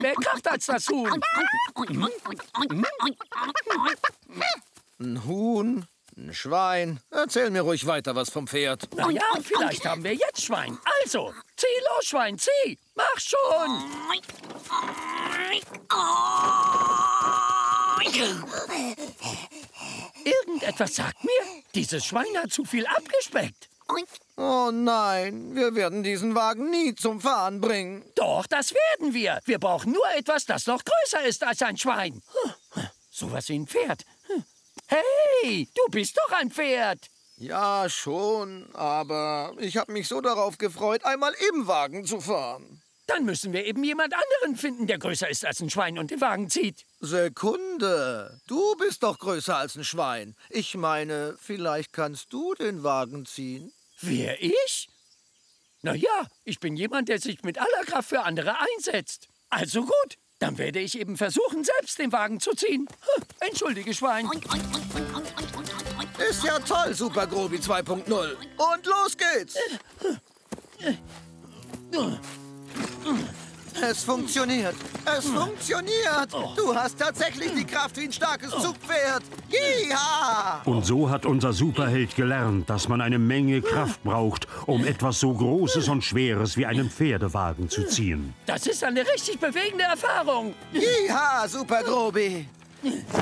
Wer kracht als das Huhn? Ein Huhn, ein Schwein. Erzähl mir ruhig weiter was vom Pferd. Na ja, vielleicht haben wir jetzt Schwein. Also, zieh los, Schwein, zieh. Mach schon. Irgendetwas sagt mir, dieses Schwein hat zu viel abgespeckt. Oh nein, wir werden diesen Wagen nie zum Fahren bringen. Doch, das werden wir. Wir brauchen nur etwas, das noch größer ist als ein Schwein. Sowas wie ein Pferd. Hey, du bist doch ein Pferd. Ja, schon, aber ich habe mich so darauf gefreut, einmal im Wagen zu fahren. Dann müssen wir eben jemand anderen finden, der größer ist als ein Schwein und den Wagen zieht. Sekunde, du bist doch größer als ein Schwein. Ich meine, vielleicht kannst du den Wagen ziehen. Wer, ich? Na ja, ich bin jemand, der sich mit aller Kraft für andere einsetzt. Also gut, dann werde ich eben versuchen, selbst den Wagen zu ziehen. Entschuldige, Schwein. Ist ja toll, Super Grobi 2.0. Und los geht's. Es funktioniert. Es funktioniert. Du hast tatsächlich die Kraft wie ein starkes Zugpferd. Jiha! Und so hat unser Superheld gelernt, dass man eine Menge Kraft braucht, um etwas so Großes und Schweres wie einen Pferdewagen zu ziehen. Das ist eine richtig bewegende Erfahrung. Jiha, Super Grobi.